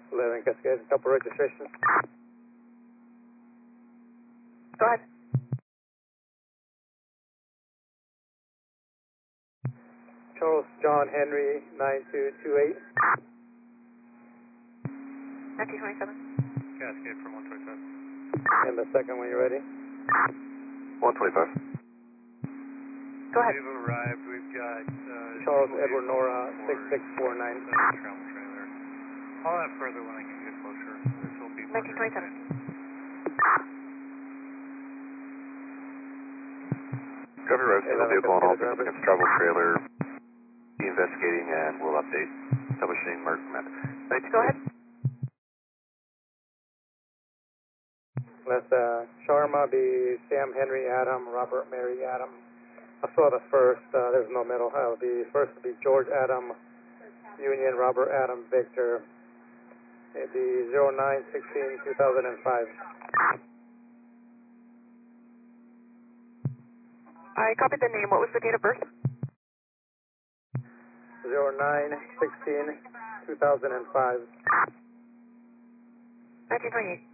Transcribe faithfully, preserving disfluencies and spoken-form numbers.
eleven Cascade, couple registration. Go ahead. Charles John Henry nine two two eight. nineteen twenty-seven. Cascade from one twenty-seven. And the second when you're ready. one twenty-five. Go ahead. We've arrived. We've got uh, Charles Edward Nora six six four nine. Travel trailer. I'll have further when I can get closer. This will be nineteen twenty-seven. Cover road, single vehicle on all significant travel trailer. Be investigating and we'll update. Troubleshooting Mark Commander. Go ahead. Let uh, Sharma be Sam Henry Adam, Robert Mary Adam. I saw the first, uh, there's no middle. Uh, the first would be George Adam, Union, Robert Adam, Victor. It'd be zero nine sixteen two thousand five. I copied the name. What was the date of birth? zero nine sixteen two thousand five. nineteen twenty-eight.